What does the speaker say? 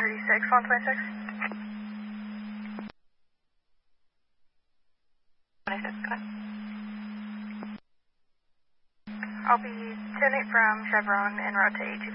36, 126. 26, good. I'll be 10-8 from Chevron en route to AGV.